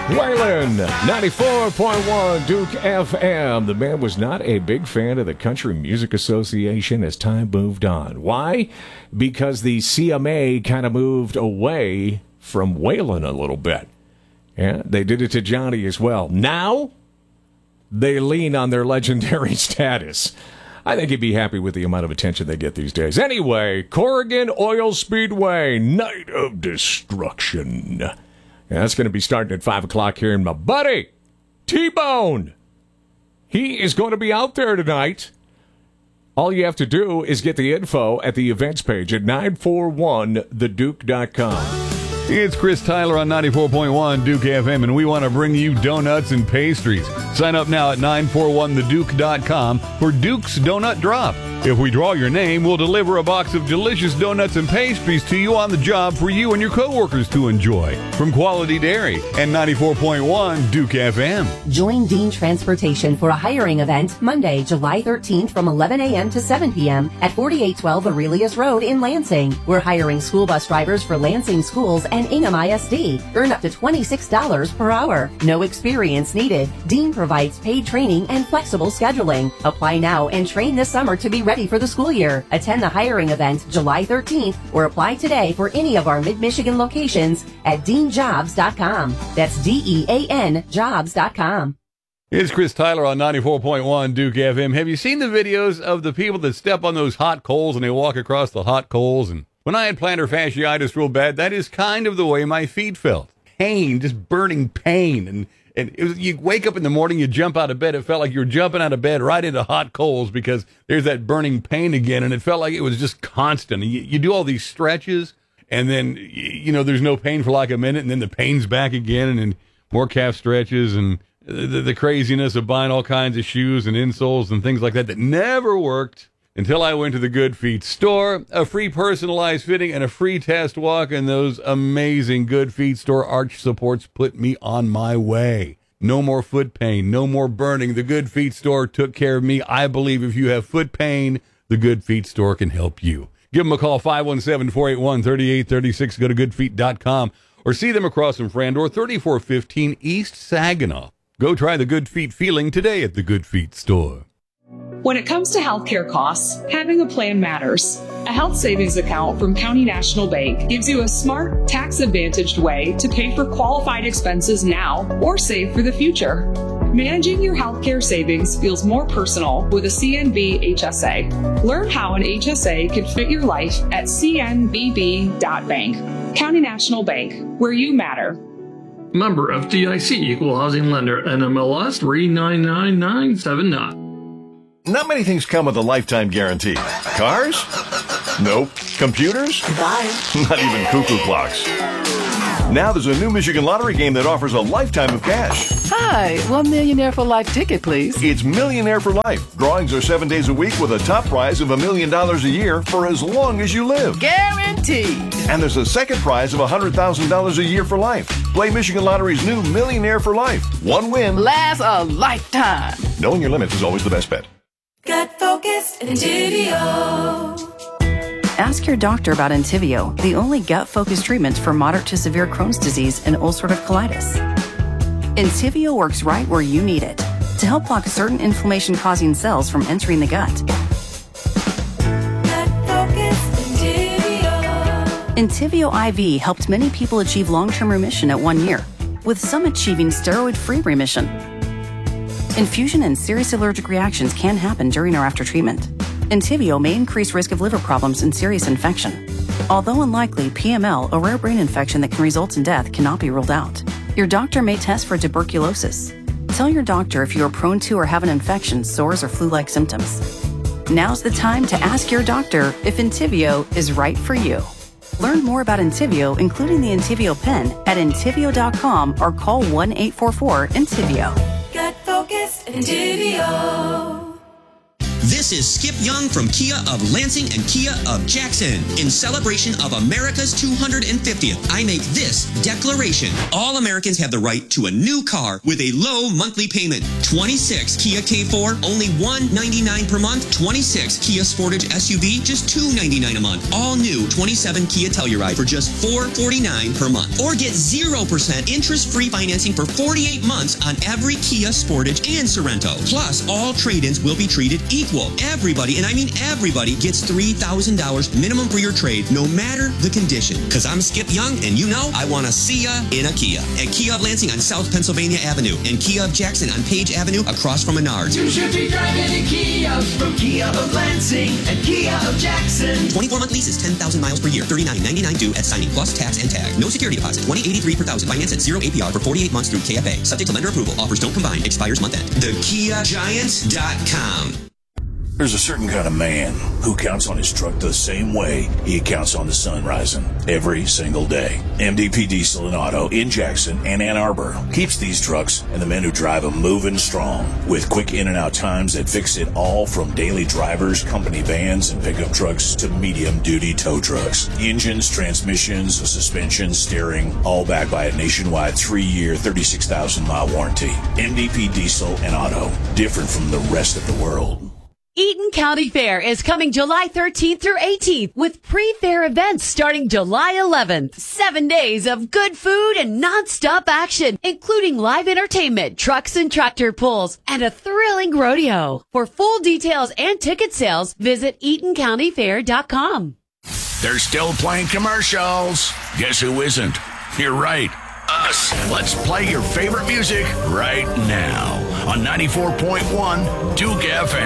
Waylon, 94.1 Duke FM. The man was not a big fan of the Country Music Association as time moved on. Why? Because the CMA kind of moved away from Waylon a little bit. Yeah, they did it to Johnny as well. Now, they lean on their legendary status. I think he'd be happy with the amount of attention they get these days. Anyway, Corrigan Oil Speedway, Night of Destruction. Yeah, that's going to be starting at 5 o'clock here. And my buddy, T-Bone, he is going to be out there tonight. All you have to do is get the info at the events page at 941theduke.com. It's Chris Tyler on 94.1 Duke FM, and we want to bring you donuts and pastries. Sign up now at 941theduke.com for Duke's Donut Drop. If we draw your name, we'll deliver a box of delicious donuts and pastries to you on the job for you and your coworkers to enjoy. From Quality Dairy and 94.1 Duke FM. Join Dean Transportation for a hiring event Monday, July 13th from 11 a.m. to 7 p.m. at 4812 Aurelius Road in Lansing. We're hiring school bus drivers for Lansing Schools and Ingham ISD. Earn up to $26 per hour. No experience needed. Dean provides paid training and flexible scheduling. Apply now and train this summer to be ready for the school year. Attend the hiring event July 13th or apply today for any of our Mid-Michigan locations at deanjobs.com. That's DEAN jobs.com. It's Chris Tyler on 94.1 Duke FM. Have you seen the videos of the people that step on those hot coals and they walk across the hot coals? And when I had plantar fasciitis real bad, that is kind of the way my feet felt. Pain, just burning pain. And it was, you wake up in the morning, you jump out of bed. It felt like you were jumping out of bed right into hot coals because there's that burning pain again. And it felt like it was just constant. You do all these stretches, and then, you know, there's no pain for like a minute, and then the pain's back again, and then more calf stretches, and the craziness of buying all kinds of shoes and insoles and things like that never worked until I went to the Good Feet store. A free personalized fitting and a free test walk, and those amazing Good Feet store arch supports put me on my way. No more foot pain, no more burning. The Good Feet store took care of me. I believe if you have foot pain, the Good Feet store can help you. Give them a call, 517-481-3836. Go to goodfeet.com or see them across from Frandor, 3415 East Saginaw. Go try the Good Feet feeling today at the Good Feet store. When it comes to healthcare costs, having a plan matters. A health savings account from County National Bank gives you a smart, tax-advantaged way to pay for qualified expenses now or save for the future. Managing your healthcare savings feels more personal with a CNB HSA. Learn how an HSA can fit your life at cnbb.bank. County National Bank, where you matter. Member of FDIC, Equal Housing Lender, NMLS 399979. Not many things come with a lifetime guarantee. Cars? Nope. Computers? Goodbye. Not even cuckoo clocks. Now there's a new Michigan Lottery game that offers a lifetime of cash. Hi, $1 Millionaire for Life ticket, please. It's Millionaire for Life. Drawings are 7 days a week with a top prize of $1 million a year for as long as you live. Guaranteed. And there's a second prize of $100,000 a year for life. Play Michigan Lottery's new Millionaire for Life. One win lasts a lifetime. Knowing your limits is always the best bet. Gut Focused Entivio. Ask your doctor about Entivio, the only gut-focused treatment for moderate to severe Crohn's disease and ulcerative colitis. Entivio works right where you need it to help block certain inflammation-causing cells from entering the gut. Gut Focused Entivio. Entivio IV helped many people achieve long-term remission at 1 year, with some achieving steroid-free remission. Infusion and serious allergic reactions can happen during or after treatment. Entivio may increase risk of liver problems and serious infection. Although unlikely, PML, a rare brain infection that can result in death, cannot be ruled out. Your doctor may test for tuberculosis. Tell your doctor if you are prone to or have an infection, sores, or flu-like symptoms. Now's the time to ask your doctor if Entivio is right for you. Learn more about Entivio, including the Entivio pen, at Entivio.com or call 1-844-ENTIVIO. Gut Focused Entivio. This This is Skip Young from Kia of Lansing and Kia of Jackson. In celebration of America's 250th, I make this declaration. All Americans have the right to a new car with a low monthly payment. 26 Kia K4, only $199 per month. 26 Kia Sportage SUV, just $299 a month. All new 27 Kia Telluride for just $449 per month. Or get 0% interest-free financing for 48 months on every Kia Sportage and Sorento. Plus, all trade-ins will be treated equal. Everybody, and I mean everybody, gets $3,000 minimum for your trade, no matter the condition. Because I'm Skip Young, and you know I want to see ya in a Kia. At Kia of Lansing on South Pennsylvania Avenue, and Kia of Jackson on Page Avenue across from Menards. You should be driving a Kia from Kia of Lansing and Kia of Jackson. 24-month leases, 10,000 miles per year, $39.99 due at signing, plus tax and tag. No security deposit, $20.83 per thousand. Finance at 0 APR for 48 months through KFA. Subject to lender approval. Offers don't combine. Expires month end. TheKiaGiant.com. There's a certain kind of man who counts on his truck the same way he counts on the sun rising every single day. MDP Diesel and Auto in Jackson and Ann Arbor keeps these trucks and the men who drive them moving strong with quick in and out times that fix it all from daily drivers, company vans, and pickup trucks to medium duty tow trucks. Engines, transmissions, suspension, steering, all backed by a nationwide 3-year, 36,000-mile warranty. MDP Diesel and Auto, different from the rest of the world. Eaton County Fair is coming July 13th through 18th with pre-fair events starting July 11th. 7 days of good food and non-stop action, including live entertainment, trucks and tractor pulls, and a thrilling rodeo. For full details and ticket sales, visit EatonCountyFair.com. They're still playing commercials. Guess who isn't? You're right. Us. Let's play your favorite music right now on 94.1 Duke FM.